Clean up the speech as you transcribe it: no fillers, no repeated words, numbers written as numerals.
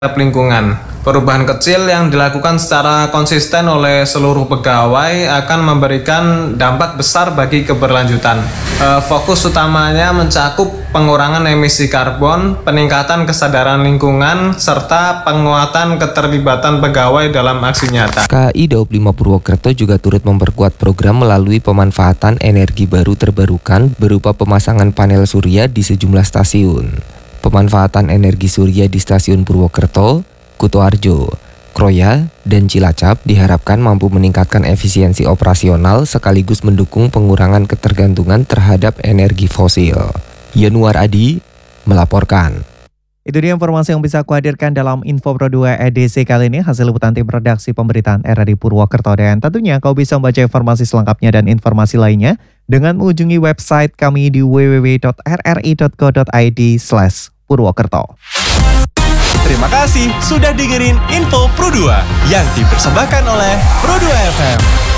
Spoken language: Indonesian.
lingkungan. Perubahan kecil yang dilakukan secara konsisten oleh seluruh pegawai akan memberikan dampak besar bagi keberlanjutan. Fokus utamanya mencakup pengurangan emisi karbon, peningkatan kesadaran lingkungan, serta penguatan keterlibatan pegawai dalam aksi nyata. KAI Daob 5 Purwokerto juga turut memperkuat program melalui pemanfaatan energi baru terbarukan berupa pemasangan panel surya di sejumlah stasiun. Pemanfaatan energi surya di stasiun Purwokerto, Kutoarjo, Kroya, dan Cilacap diharapkan mampu meningkatkan efisiensi operasional sekaligus mendukung pengurangan ketergantungan terhadap energi fosil. Yanuar Adi melaporkan. Itu dia informasi yang bisa aku hadirkan dalam Info Pro 2 edisi kali ini, hasil liputan tim redaksi pemberitaan RRI Purwokerto. Dan tentunya kau bisa membaca informasi selengkapnya dan informasi lainnya dengan mengunjungi website kami di www.rri.co.id/Purwokerto. Terima kasih sudah dengerin Info Pro 2 yang dipersembahkan oleh Pro 2 FM.